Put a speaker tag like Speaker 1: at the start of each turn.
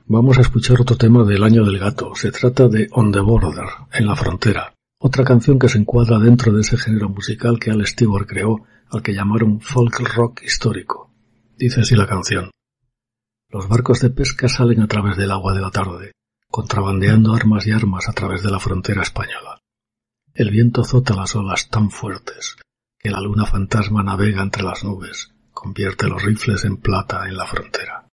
Speaker 1: Vamos a escuchar otro tema del Año del Gato. Se trata de On the Border, en la frontera. Otra canción que se encuadra dentro de ese género musical que Al Stewart creó, al que llamaron folk rock histórico. Dice así la canción. Los barcos de pesca salen a través del agua de la tarde, contrabandeando armas y armas a través de la frontera española. El viento azota las olas tan fuertes que la luna fantasma navega entre las nubes, convierte los rifles en plata en la frontera.